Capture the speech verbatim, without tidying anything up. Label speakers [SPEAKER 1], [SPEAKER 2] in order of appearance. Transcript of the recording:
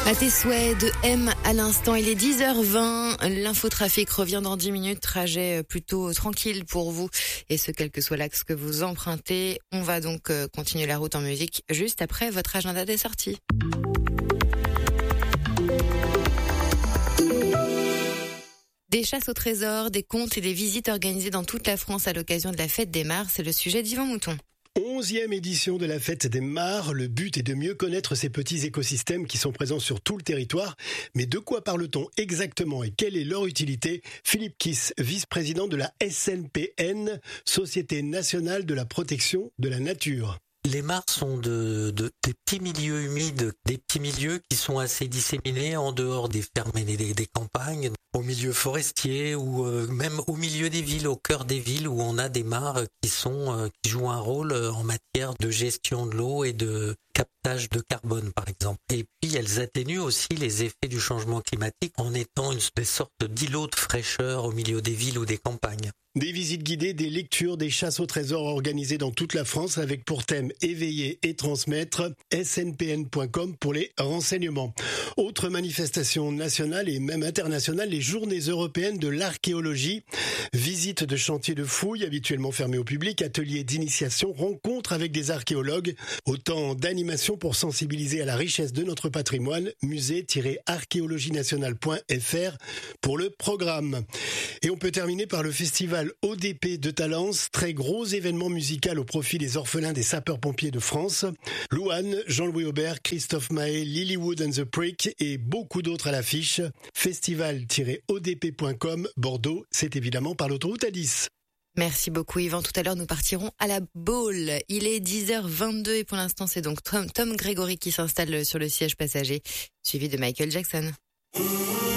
[SPEAKER 1] À tes souhaits de M à l'instant, il est dix heures vingt. L'infotrafic revient dans dix minutes. Trajet plutôt tranquille pour vous. Et ce, quel que soit l'axe que vous empruntez. On va donc continuer la route en musique juste après votre agenda des sorties. Des chasses au trésor, des contes et des visites organisées dans toute la France à l'occasion de la fête des Mares. C'est le sujet d'Yvan Mouton.
[SPEAKER 2] Onzième édition de la fête des Mares. Le but est de mieux connaître ces petits écosystèmes qui sont présents sur tout le territoire. Mais de quoi parle-t-on exactement et quelle est leur utilité ? Philippe Kiss, vice-président de la S N P N, Société nationale de la protection de la nature.
[SPEAKER 3] Les mares sont de, de, des petits milieux humides, des petits milieux qui sont assez disséminés en dehors des fermes et des, des campagnes, au milieu forestier ou euh, même au milieu des villes, au cœur des villes où on a des mares qui sont euh, qui jouent un rôle en matière de gestion de l'eau et de captage de carbone par exemple. Et puis elles atténuent aussi les effets du changement climatique en étant une sorte d'îlot de fraîcheur au milieu des villes ou des campagnes.
[SPEAKER 2] Des visites guidées, des lectures, des chasses au trésor organisées dans toute la France avec pour thème éveiller et transmettre. S N P N point com pour les renseignements. Autre manifestation nationale et même internationale, les journées européennes de l'archéologie. Visite de chantiers de fouilles habituellement fermés au public, ateliers d'initiation, rencontres avec des archéologues. Autant d'animations pour sensibiliser à la richesse de notre patrimoine. musée tiret archéologie nationale point f r pour le programme. Et on peut terminer par le festival O D P de Talence, très gros événement musical au profit des orphelins des sapeurs-pompiers de France. Louane, Jean-Louis Aubert, Christophe Mahé, Lilywood and the Prick et beaucoup d'autres à l'affiche. festival tiret o d p point com, Bordeaux, c'est évidemment par l'autoroute A dix.
[SPEAKER 1] Merci beaucoup Yvan. Tout à l'heure, nous partirons à la Baule. Il est dix heures vingt-deux et pour l'instant, c'est donc Tom, Tom Gregory qui s'installe sur le siège passager, suivi de Michael Jackson.